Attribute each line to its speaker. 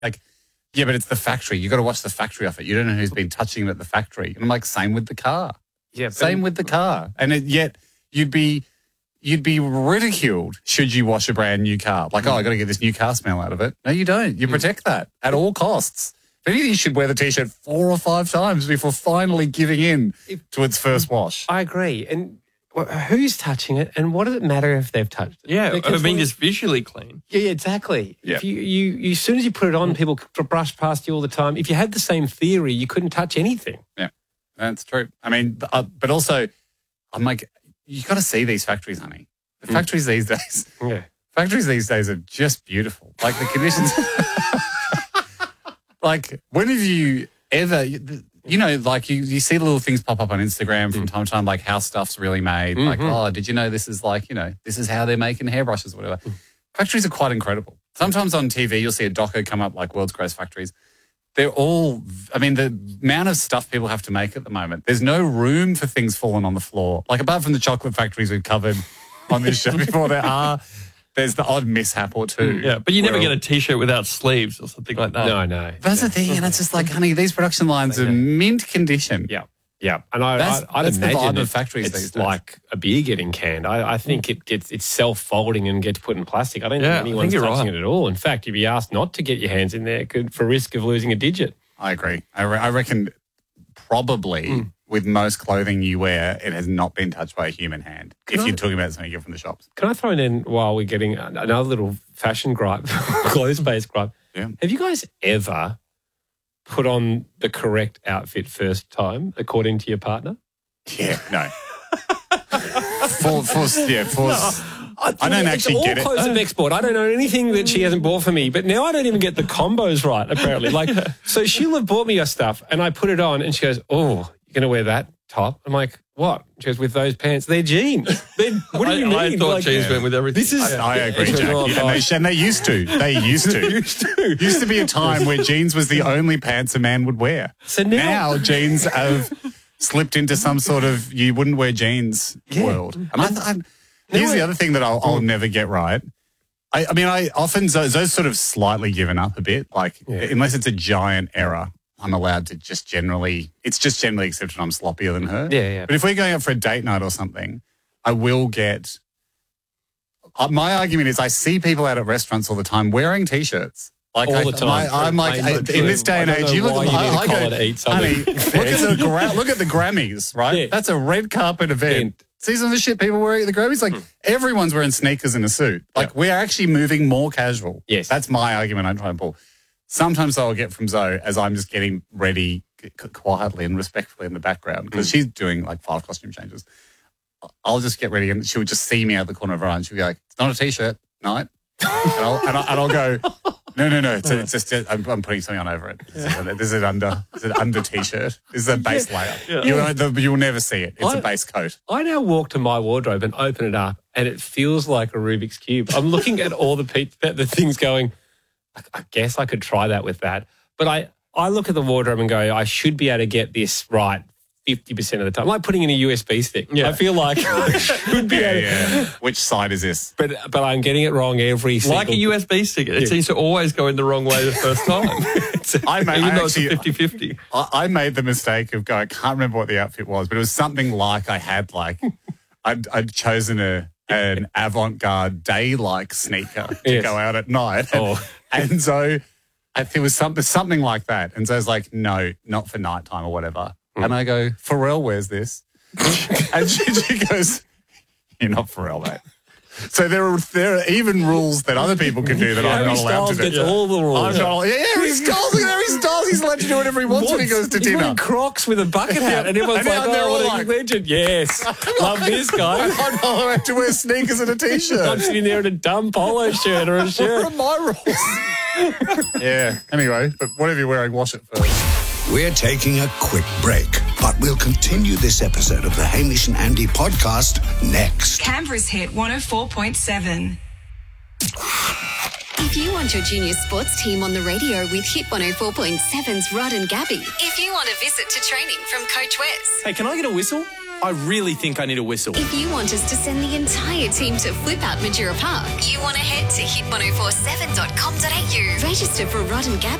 Speaker 1: like, yeah, but it's the factory. You got to watch the factory of it. You don't know who's been touching it at the factory. And I'm like, same with the car.
Speaker 2: Yeah,
Speaker 1: same with the car. And yet you'd be ridiculed should you wash a brand new car. Like, I got to get this new car smell out of it. No, you don't. You protect that at all costs. If anything, you should wear the T-shirt 4 or 5 times before finally giving in to its first wash.
Speaker 2: I agree. And who's touching it, and what does it matter if they've touched it?
Speaker 3: Yeah, I mean, just visually clean.
Speaker 2: Yeah, exactly.
Speaker 1: Yeah.
Speaker 2: If you as soon as you put it on, people brush past you all the time. If you had the same theory, you couldn't touch anything.
Speaker 1: Yeah, that's true. I mean, but also, I'm like, you got to see these factories, honey. The factories these days.
Speaker 2: Yeah.
Speaker 1: Factories these days are just beautiful. Like the conditions. Like, when have you ever, you know, like you see little things pop up on Instagram from time to time, like how stuff's really made. Like, oh, did you know this is like, you know, this is how they're making hairbrushes or whatever. Factories are quite incredible. Sometimes on TV, you'll see a doco come up like World's Greatest Factories. They're all, I mean, the amount of stuff people have to make at the moment, there's no room for things falling on the floor. Like, apart from the chocolate factories we've covered on this show before, there's the odd mishap or two.
Speaker 3: Yeah, but you never get a T-shirt without sleeves or something like that.
Speaker 2: No.
Speaker 1: That's the thing, and it's just like, honey, these production lines are mint condition.
Speaker 2: Yeah. And
Speaker 1: That's the vibe
Speaker 2: imagine
Speaker 1: of factories
Speaker 2: it's
Speaker 1: these days.
Speaker 2: like a beer getting canned. I think it's self-folding and gets put in plastic. I don't think anyone's
Speaker 3: think you're
Speaker 2: touching
Speaker 3: right.
Speaker 2: it at all. In fact, you'd be asked not to get your hands in there for risk of losing a digit.
Speaker 1: I agree. I reckon probably with most clothing you wear, it has not been touched by a human hand. If you're talking about something you get from the shops.
Speaker 2: Can I throw in while we're getting another little fashion gripe, clothes-based gripe?
Speaker 1: Yeah.
Speaker 2: Have you guys ever put on the correct outfit first time, according to your partner?
Speaker 1: Yeah, no. I don't actually get it.
Speaker 2: It's all clothes of export. I don't know anything that she hasn't bought for me, but now I don't even get the combos right, apparently. Like, so she'll have bought me her stuff, and I put it on, and she goes, oh, you're going to wear that top? I'm like, what? She goes, with those pants, they're jeans. What do you mean?
Speaker 3: I thought jeans went with everything.
Speaker 2: This is.
Speaker 1: I agree, Jack. And they used to. They used to. Used to be a time where jeans was the only pants a man would wear.
Speaker 2: So now
Speaker 1: jeans have slipped into some sort of you wouldn't wear jeans world. And here's the other thing that I'll never get right. I mean, I often, Zoe's sort of slightly given up a bit. Like, unless it's a giant error, I'm allowed to just generally accepted I'm sloppier than her.
Speaker 2: Yeah.
Speaker 1: But if we're going out for a date night or something, I will get, my argument is I see people out at restaurants all the time wearing T-shirts. Like
Speaker 2: all the time.
Speaker 1: I'm like, in this day and age, you look at honey, look at the Grammys, right?
Speaker 2: Yeah.
Speaker 1: That's a red carpet event. See some of the shit people wearing at the Grammys? Like, everyone's wearing sneakers and a suit. Like, we're actually moving more casual.
Speaker 2: Yes.
Speaker 1: That's my argument I'm trying to pull. Sometimes I'll get from Zoe as I'm just getting ready quietly and respectfully in the background because she's doing like 5 costume changes. I'll just get ready and she'll just see me out the corner of her eye and she'll be like, it's not a T-shirt night. and I'll go, no. It's just I'm putting something on over it. This is an under T-shirt. This is a base layer. Yeah. You'll never see it. It's a base coat.
Speaker 2: I now walk to my wardrobe and open it up, and it feels like a Rubik's Cube. I'm looking at all the things going, I guess I could try that with that. But I look at the wardrobe and go, I should be able to get this right 50% of the time. Like putting in a USB stick. Yeah. I feel like I should be able to.
Speaker 1: Which side is this?
Speaker 2: But I'm getting it wrong every single
Speaker 3: Like a USB stick. It seems to always go in the wrong way the first time. Even though it's a 50-50.
Speaker 1: I made the mistake of going, I can't remember what the outfit was, but it was something like I had I'd chosen an avant-garde day-like sneaker to go out at night. And so it was something like that. And so I was like, no, not for nighttime or whatever. And I go, Pharrell wears this. And she goes, you're not Pharrell, mate. So there are even rules that other people can do that I'm not allowed to do.
Speaker 2: Gets all the rules.
Speaker 1: I'm not, Harry Styles, look at Harry Styles. He's allowed to do whatever he wants when he goes to dinner.
Speaker 2: He's wearing Crocs with a bucket hat, and everyone's like, "Oh, what a legend!" Yes, love this guy.
Speaker 1: I'm not allowed to wear sneakers and a T-shirt.
Speaker 2: I'm sitting there in a dumb polo shirt or a shirt.
Speaker 1: What are my rules? Yeah. Anyway, but whatever you're wearing, wash it first.
Speaker 4: We're taking a quick break, but we'll continue this episode of the Hamish and Andy podcast next.
Speaker 5: Canberra's Hit 104.7.
Speaker 6: If you want your junior sports team on the radio with Hit 104.7's Rudd and Gabby. If you want a visit to training from Coach Wes.
Speaker 2: Hey, can I get a whistle?
Speaker 7: I really think I need a whistle.
Speaker 6: If you want us to send the entire team to Flip Out Majura Park, you want to head to hit1047.com.au. Register for Rod and Gab